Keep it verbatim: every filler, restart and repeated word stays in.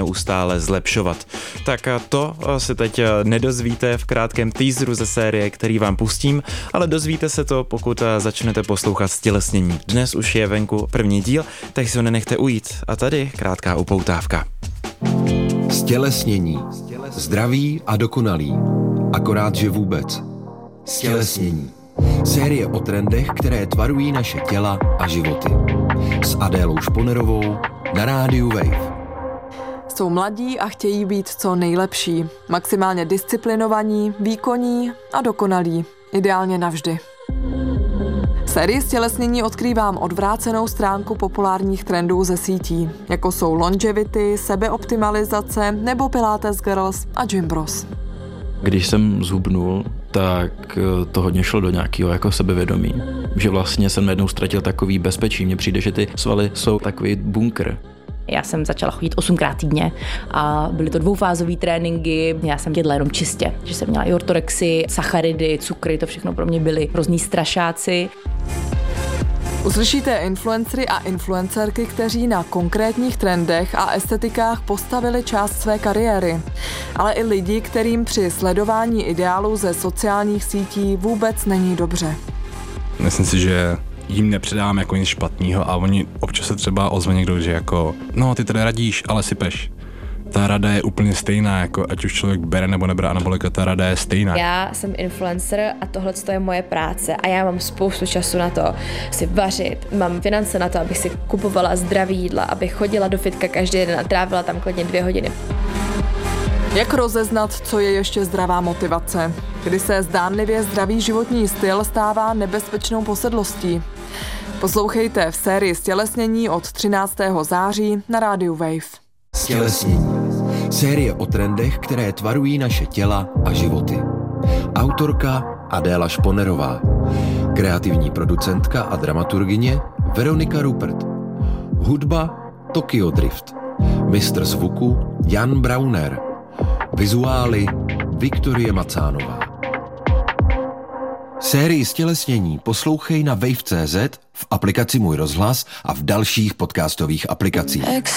neustále zlepšovat. Tak to se teď nedozvíte v krátkém teaseru ze série, který vám pustím, ale dozvíte se to, pokud začnete poslouchat Stělesnění. Dnes už je venku první díl, tak si ho nenechte ujít. A tady krátká upoutávka. Stělesnění. Zdraví a dokonalý. Akorát, že vůbec. Stělesnění. Série o trendech, které tvarují naše těla a životy. S Adélou Šponerovou na rádiu Wave. Jsou mladí a chtějí být co nejlepší. Maximálně disciplinovaní, výkonní a dokonalí. Ideálně navždy. V sérii Stělesnění odkrývám odvrácenou stránku populárních trendů ze sítí, jako jsou longevity, sebeoptimalizace nebo Pilates Girls a Gym Bros. Když jsem zhubnul, tak to hodně šlo do nějakého jako sebevědomí. Že vlastně jsem najednou ztratil takový bezpečí. Mně přijde, že ty svaly jsou takový bunkr. Já jsem začala chodit osmkrát týdně a byly to dvoufázové tréninky. Já jsem jedla jenom čistě, že jsem měla i ortorexy, sacharidy, cukry, to všechno pro mě byly hrozný strašáci. Uslyšíte influencery a influencerky, kteří na konkrétních trendech a estetikách postavili část své kariéry, ale i lidi, kterým při sledování ideálů ze sociálních sítí vůbec není dobře. Myslím si, že jim nepředám jako nic špatného a oni občas se třeba ozve někdo, že jako, no ty tady radíš, ale sypeš. Ta rada je úplně stejná, jako ať už člověk bere nebo nebere anabolika, ta rada je stejná. Já jsem influencer a tohle je moje práce a já mám spoustu času na to si vařit. Mám finance na to, abych si kupovala zdravý jídla, abych chodila do fitka každý den a trávila tam klidně dvě hodiny. Jak rozeznat, co je ještě zdravá motivace? Kdy se zdánlivě zdravý životní styl stává nebezpečnou posedlostí? Poslouchejte v sérii Stělesnění od třináctého září na rádiu Wave. Stělesnění. Série o trendech, které tvarují naše těla a životy. Autorka Adéla Šponerová. Kreativní producentka a dramaturgyně Veronika Rupert. Hudba Tokyo Drift. Mistr zvuku Jan Brauner. Vizuály Viktorie Macánová. Sérii Stělesnění poslouchej na wave tečka cé zet, v aplikaci Můj rozhlas a v dalších podcastových aplikacích.